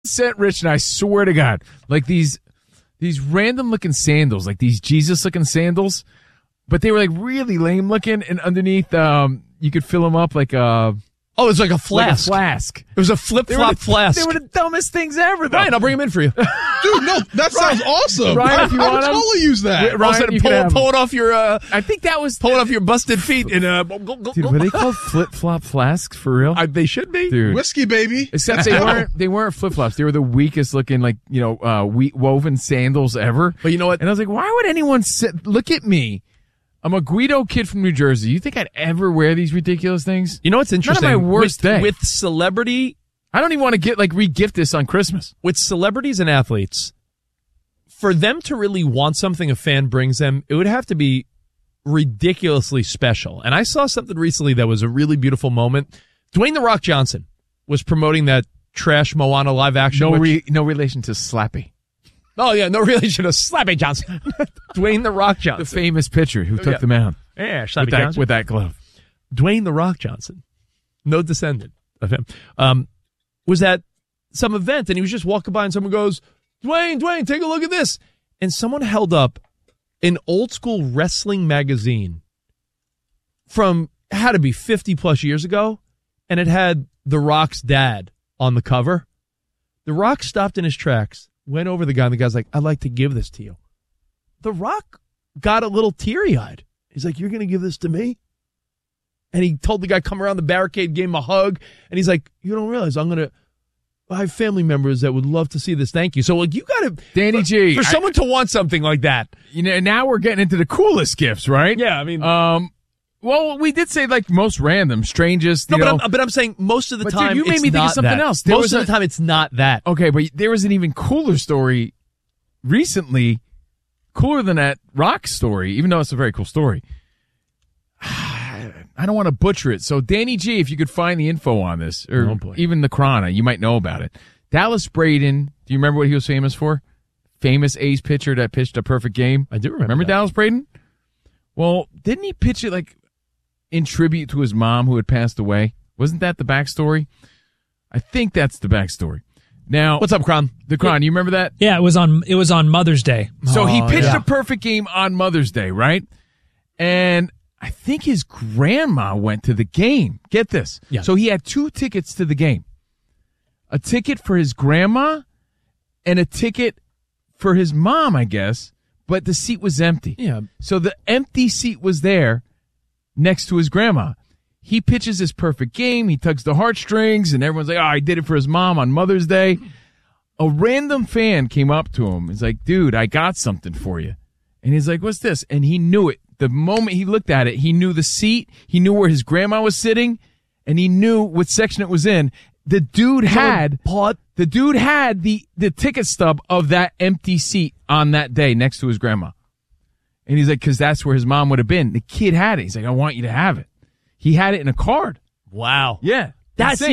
sent Rich, and I swear to God, like these random looking sandals, like these Jesus looking sandals, but they were like really lame looking, and underneath you could fill them up like a. Oh, it's like a flask. It was a flip-flop flask. They were the dumbest things ever, though. Ryan, I'll bring them in for you. Dude, no, that sounds awesome. Ryan, if you want I would them, totally use that. Ryan, pull it off your. I think that was pull it off your busted feet. Dude, were they called flip-flop flasks for real? They should be. Dude. Whiskey, baby. Except they weren't flip-flops. They were the weakest looking, like, woven sandals ever. But you know what? And I was like, why would anyone look at me? I'm a Guido kid from New Jersey. You think I'd ever wear these ridiculous things? You know what's interesting? None of my worst day. With celebrity... I don't even want to get re-gift this on Christmas. With celebrities and athletes, for them to really want something a fan brings them, it would have to be ridiculously special. And I saw something recently that was a really beautiful moment. Dwayne The Rock Johnson was promoting that trash Moana live action. No relation to Slappy. Oh, yeah, no relation to Slappy Johnson. Dwayne The Rock Johnson. The famous pitcher who took the mound. Yeah, Slappy Johnson. With that glove. Dwayne The Rock Johnson, no descendant of him, was at some event, and he was just walking by, and someone goes, Dwayne, take a look at this. And someone held up an old-school wrestling magazine from, had to be 50-plus years ago, and it had The Rock's dad on the cover. The Rock stopped in his tracks, went over the guy, and the guy's like, I'd like to give this to you. The Rock got a little teary-eyed. He's like, you're going to give this to me? And he told the guy, come around the barricade, gave him a hug, and he's like, you don't realize I have family members that would love to see this. Thank you. So, like, you got to... Danny G. For someone to want something like that. Now we're getting into the coolest gifts, right? Yeah, I mean... Well, we did say, like, most random, strangest, but I'm saying most of the time, dude, you made me think of something else. Most of the time, it's not that. Okay, but there was an even cooler story recently, cooler than that Rock story, even though it's a very cool story. I don't want to butcher it. So, Danny G, if you could find the info on this, or even the Chrono, you might know about it. Dallas Braden, do you remember what he was famous for? Famous A's pitcher that pitched a perfect game. I do remember. Remember Dallas Braden? Well, didn't he pitch it like in tribute to his mom who had passed away? Wasn't that the backstory? I think that's the backstory. Now, what's up, Kron? The Kron, you remember that? Yeah, it was on Mother's Day. So he pitched a perfect game on Mother's Day, right? And I think his grandma went to the game. Get this. Yeah. So he had 2 tickets to the game. A ticket for his grandma and a ticket for his mom, I guess, but the seat was empty. Yeah. So the empty seat was there next to his grandma. He pitches this perfect game. He tugs the heartstrings, and everyone's like, oh, I did it for his mom on Mother's Day. A random fan came up to him. He's like, dude, I got something for you. And he's like, what's this? And he knew it. The moment he looked at it, he knew the seat. He knew where his grandma was sitting, and he knew what section it was in. The dude had the ticket stub of that empty seat on that day next to his grandma. And he's like, because that's where his mom would have been. The kid had it. He's like, I want you to have it. He had it in a card. Wow. Yeah. That's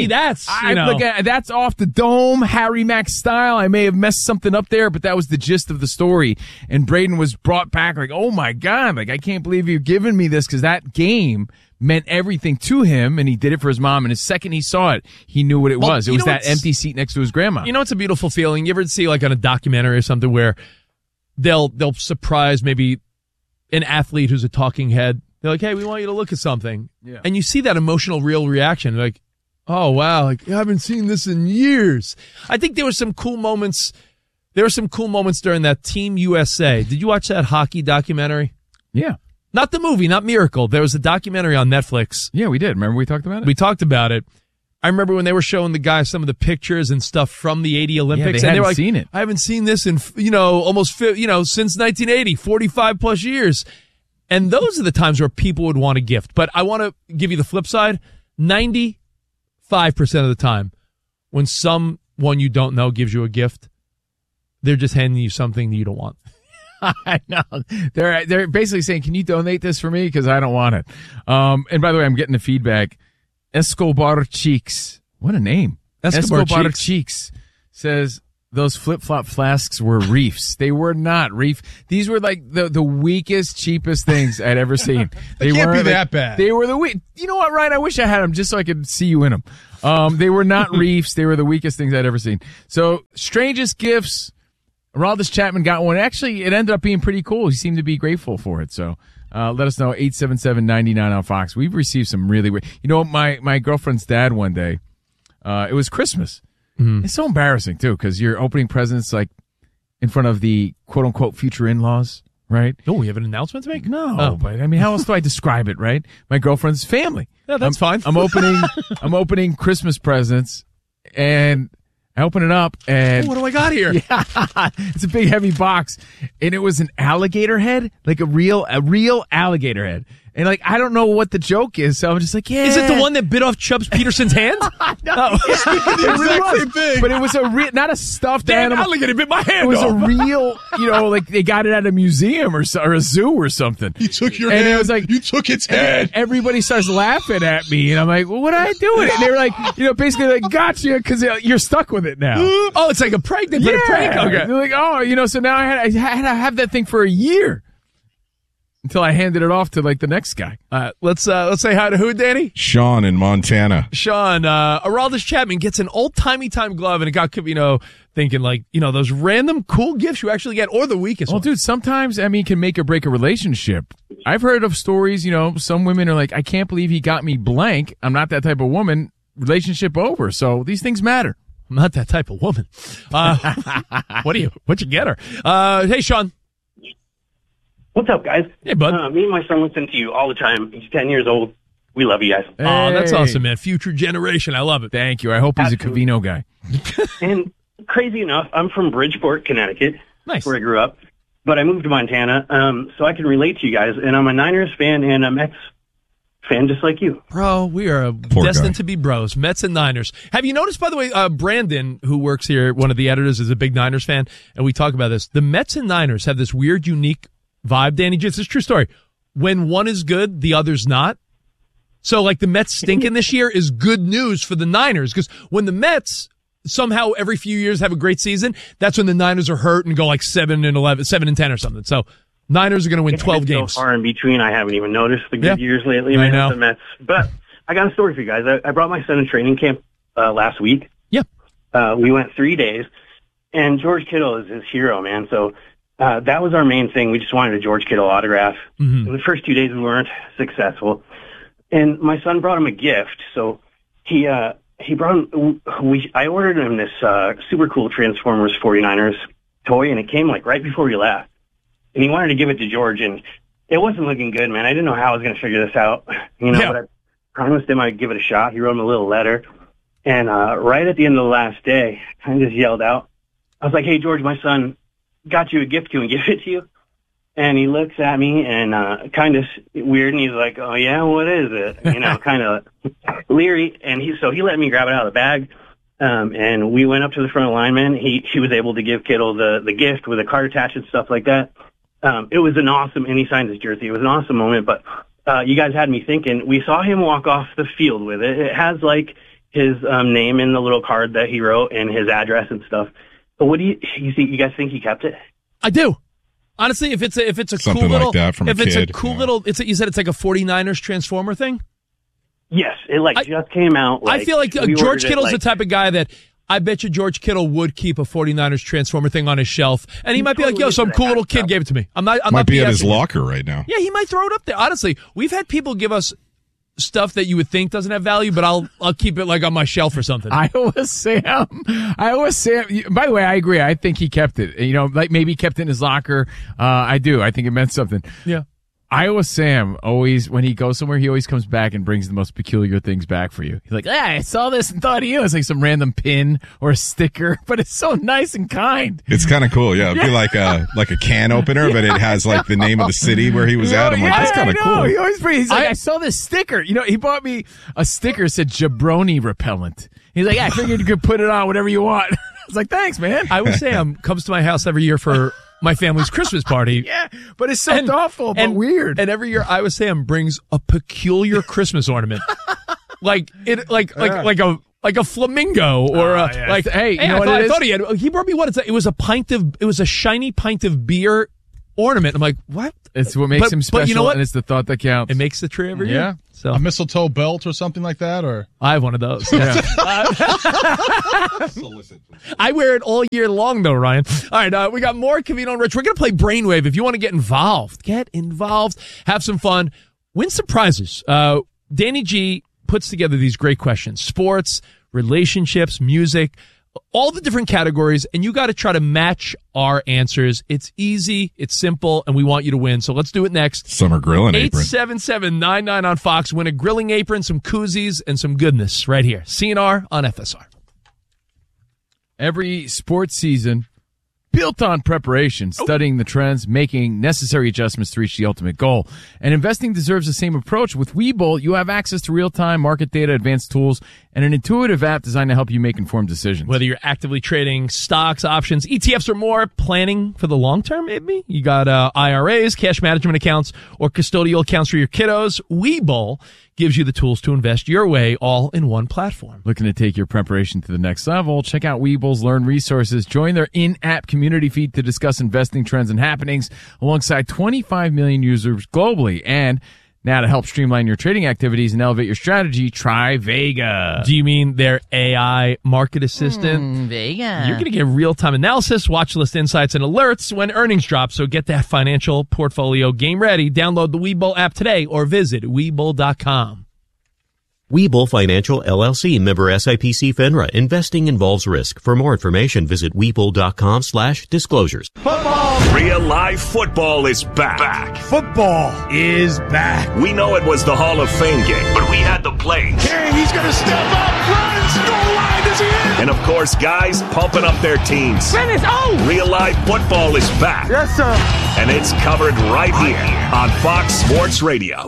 off the dome, Harry Mack style. I may have messed something up there, but that was the gist of the story. And Braden was brought back like, oh my God, like, I can't believe you're giving me this, because that game meant everything to him, and he did it for his mom. And the second he saw it, he knew what it was. It was that empty seat next to his grandma. You know, it's a beautiful feeling. You ever see like on a documentary or something where they'll surprise maybe an athlete who's a talking head. They're like, hey, we want you to look at something. Yeah. And you see that emotional, real reaction. Like, oh, wow, like, I haven't seen this in years. I think there were some cool moments. There were some cool moments during that Team USA. Did you watch that hockey documentary? Yeah. Not the movie, not Miracle. There was a documentary on Netflix. Yeah, we did. Remember we talked about it? We talked about it. I remember when they were showing the guys some of the pictures and stuff from the 80 Olympics. Yeah, and they were like, seen it. I haven't seen this in, almost, since 1980, 45 plus years. And those are the times where people would want a gift. But I want to give you the flip side. 95% of the time, when someone you don't know gives you a gift, they're just handing you something that you don't want. I know. They're basically saying, can you donate this for me? Because I don't want it. And by the way, I'm getting the feedback. Escobar Cheeks. What a name. Escobar Cheeks says, those flip-flop flasks were reefs. They were not reef. These were like the weakest, cheapest things I'd ever seen. They can't be that bad. They were the weak. You know what, Ryan? I wish I had them just so I could see you in them. They were not reefs. They were the weakest things I'd ever seen. So, strangest gifts. Aroldis Chapman got one. Actually, it ended up being pretty cool. He seemed to be grateful for it. So, let us know, 877-99 on Fox. We've received some really weird. You know, my girlfriend's dad one day, it was Christmas. It's so embarrassing, too, because you're opening presents, like, in front of the quote-unquote future in-laws, right? Oh, we have an announcement to make? No, but, I mean, how else do I describe it, right? My girlfriend's family. Yeah, that's fine. I'm opening Christmas presents, and I open it up, and what do I got here? Yeah, it's a big, heavy box, and it was an alligator head, like a real alligator head. And, like, I don't know what the joke is, so I'm just like, yeah. Is it the one that bit off Chubbs Peterson's hand? No. It was. But it was not a stuffed Damn animal. alligator bit my hand It was off. a real, like they got it at a museum or a zoo or something. You took your and hand. It was like, you took its head. Everybody starts laughing at me, and I'm like, well, what did I do with it? And they were like, basically like, gotcha, because you're stuck with it now. Oh, it's like a prank. They put a prank. Okay. They're like, oh, so now I had to have that thing for a year. Until I handed it off to like the next guy. Let's say hi to who, Danny? Sean in Montana. Sean, Aroldis Chapman gets an old-timey time glove, and it got, thinking like, those random cool gifts you actually get, or the weakest one. Dude, sometimes, can make or break a relationship. I've heard of stories, some women are like, I can't believe he got me blank. I'm not that type of woman. Relationship over. So these things matter. I'm not that type of woman. What'd you get her? Hey, Sean. What's up, guys? Hey, bud. Me and my son listen to you all the time. He's 10 years old. We love you guys. Hey. Oh, that's awesome, man. Future generation. I love it. Thank you. I hope he's Absolutely. a Covino guy. And crazy enough, I'm from Bridgeport, Connecticut. Nice. Where I grew up. But I moved to Montana, so I can relate to you guys. And I'm a Niners fan and a Mets fan just like you. Bro, we are destined to be bros. Mets and Niners. Have you noticed, by the way, Brandon, who works here, one of the editors, is a big Niners fan, and we talk about this. The Mets and Niners have this weird, unique vibe, Danny. It's a true story. When one is good, the other's not. So, like, the Mets stinking this year is good news for the Niners, because when the Mets somehow every few years have a great season, that's when the Niners are hurt and go like 7-11, 7-10 or something. So, Niners are going to win 12 games. So far in between, I haven't even noticed the good years lately. I know. The Mets. But I got a story for you guys. I brought my son to training camp last week. Yeah. We went 3 days, and George Kittle is his hero, man. So that was our main thing. We just wanted a George Kittle autograph. Mm-hmm. In the first 2 days, we weren't successful. And my son brought him a gift. So he brought him, I ordered him this super cool Transformers 49ers toy, and it came like right before we left. And he wanted to give it to George, and it wasn't looking good, man. I didn't know how I was going to figure this out, but I promised him I'd give it a shot. He wrote him a little letter. And right at the end of the last day, I just yelled out. I was like, hey, George, my son got you a gift. Can we give it to you? And he looks at me and kind of weird, and he's like, oh, yeah, what is it? Kind of leery. And he let me grab it out of the bag. And we went up to the front of the lineman. He was able to give Kittle the gift with a card attached and stuff like that. It was an awesome, and he signed his jersey. It was an awesome moment, but you guys had me thinking. We saw him walk off the field with it. It has like his name in the little card that he wrote and his address and stuff. But what do you guys think he kept it? I do. Honestly, if it's a something cool little, like that from if a it's kid, a cool little, you said it's like a 49ers Transformer thing? Yes, it just came out. I feel like George Kittle's the type of guy that I bet you George Kittle would keep a 49ers Transformer thing on his shelf, and he might be like, yo, some cool little kid gave it to me. I'm not might be BSing at his him. locker right now. Yeah, he might throw it up there. Honestly, we've had people give us stuff that you would think doesn't have value, but I'll keep it like on my shelf or something. Iowa Sam. By the way, I agree. I think he kept it. Like maybe he kept it in his locker. I do. I think it meant something. Yeah. Iowa Sam always, when he goes somewhere, he always comes back and brings the most peculiar things back for you. He's like, I saw this and thought of you. It's like some random pin or a sticker, but it's so nice and kind. It's kind of cool. Yeah. It'd be like a can opener, but it has like the name of the city where he was at. I'm like, that's kind of cool. He always brings, he's like, I saw this sticker. He bought me a sticker that said jabroni repellent. He's like, I figured you could put it on whatever you want. I was like, thanks, man. Iowa Sam comes to my house every year for my family's Christmas party. Yeah, but it's so thoughtful but weird. And every year Iowa Sam brings a peculiar Christmas ornament. like a like a flamingo or Hey, you know what I it thought is? he brought me what? It was a shiny pint of beer ornament. I'm like, what? It's what makes him special, but you know what? and it's the thought that counts. It makes the tree every year. Yeah. So A mistletoe belt or something like that, or I have one of those. Yeah. I wear it all year long, though, Ryan. All right, we got more Covino and Rich. We're going to play Brainwave. If you want to get involved, have some fun, win some prizes. Danny G puts together these great questions: sports, relationships, music, all the different categories, and you got to try to match our answers. It's easy, it's simple, and we want you to win. So let's do it next. Summer grilling apron. 877-99 on Fox. Win a grilling apron, some koozies, and some goodness right here. CNR on FSR. Every sports season built on preparation, studying the trends, making necessary adjustments to reach the ultimate goal. And investing deserves the same approach. With Webull, you have access to real-time market data, advanced tools, and an intuitive app designed to help you make informed decisions. Whether you're actively trading stocks, options, ETFs, or more, planning for the long term, maybe? You got IRAs, cash management accounts, or custodial accounts for your kiddos. Webull gives you the tools to invest your way, all in one platform. Looking to take your preparation to the next level? Check out Webull's Learn resources. Join their in-app community feed to discuss investing trends and happenings alongside 25 million users globally. And now to help streamline your trading activities and elevate your strategy, try Vega. Do you mean their AI market assistant? Vega. You're going to get real-time analysis, watch list insights, and alerts when earnings drop. So get that financial portfolio game ready. Download the Webull app today or visit Webull.com. Webull Financial LLC, member SIPC FINRA. Investing involves risk. For more information, visit Webull.com/disclosures. Real live football is back. football is back. We know it was the Hall of Fame game, but we had the playing. Hey, he's going to step up, runs, goal line, is he in? And of course, guys pumping up their teams. Real live football is back. Yes, sir. And it's covered right here on Fox Sports Radio.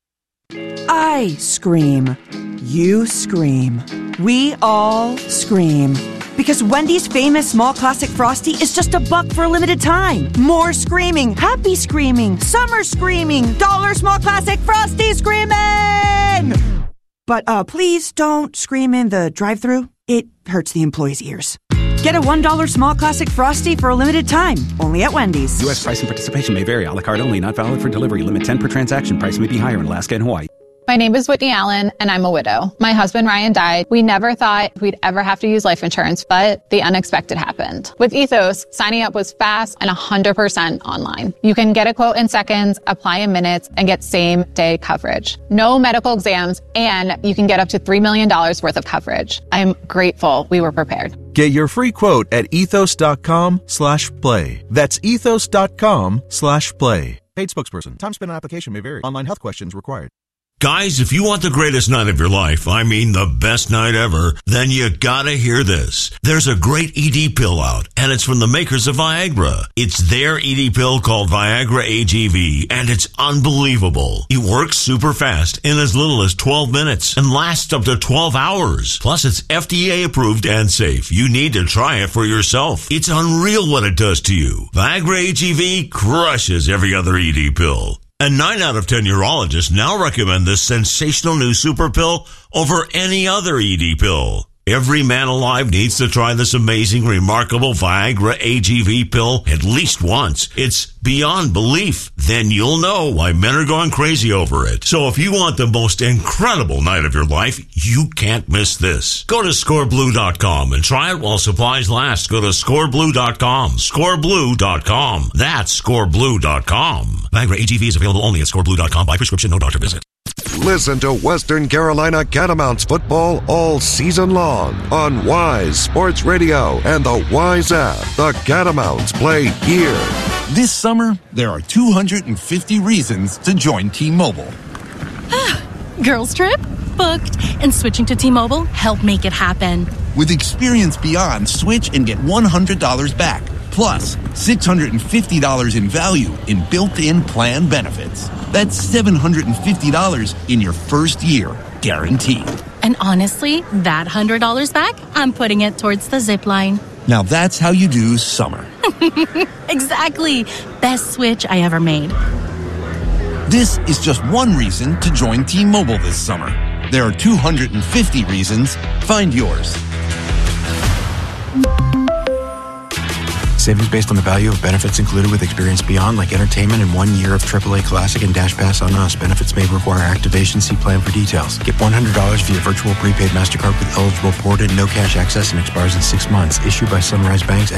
I scream. You scream. We all scream. Because Wendy's famous small classic Frosty is just $1 for a limited time. More screaming, happy screaming, summer screaming, dollar small classic Frosty screaming! But please don't scream in the drive-thru. It hurts the employees' ears. Get a $1 small classic Frosty for a limited time, only at Wendy's. U.S. price and participation may vary. A la carte only, not valid for delivery. Limit 10 per transaction. Price may be higher in Alaska and Hawaii. My name is Whitney Allen, and I'm a widow. My husband, Ryan, died. We never thought we'd ever have to use life insurance, but the unexpected happened. With Ethos, signing up was fast and 100% online. You can get a quote in seconds, apply in minutes, and get same-day coverage. No medical exams, and you can get up to $3 million worth of coverage. I'm grateful we were prepared. Get your free quote at ethos.com/play. That's ethos.com/play. Paid spokesperson. Time spent on application may vary. Online health questions required. Guys, if you want the greatest night of your life, I mean the best night ever, then you gotta hear this. There's a great ED pill out, and it's from the makers of Viagra. It's their ED pill called Viagra AGV, and it's unbelievable. It works super fast in as little as 12 minutes and lasts up to 12 hours. Plus, it's FDA approved and safe. You need to try it for yourself. It's unreal what it does to you. Viagra AGV crushes every other ED pill. And 9 out of 10 urologists now recommend this sensational new super pill over any other ED pill. Every man alive needs to try this amazing, remarkable Viagra AGV pill at least once. It's beyond belief. Then you'll know why men are going crazy over it. So if you want the most incredible night of your life, you can't miss this. Go to scoreblue.com and try it while supplies last. Go to scoreblue.com. Scoreblue.com. That's scoreblue.com. Viagra AGV is available only at scoreblue.com by prescription, no doctor visit. Listen to Western Carolina Catamounts football all season long on Wise Sports Radio and the Wise app. The Catamounts play here. This summer, there are 250 reasons to join T-Mobile. Girls trip? Booked. And switching to T-Mobile helped make it happen. With Experience Beyond, switch and get $100 back. Plus, $650 in value in built-in plan benefits. That's $750 in your first year, guaranteed. And honestly, that $100 back, I'm putting it towards the zip line. Now that's how you do summer. Exactly. Best switch I ever made. This is just one reason to join T-Mobile this summer. There are 250 reasons. Find yours. Savings based on the value of benefits included with Experience Beyond, like entertainment and 1 year of AAA Classic and Dash Pass on us. Benefits may require activation. See plan for details. Get $100 via virtual prepaid MasterCard with eligible ported, no cash access, and expires in 6 months. Issued by Sunrise Banks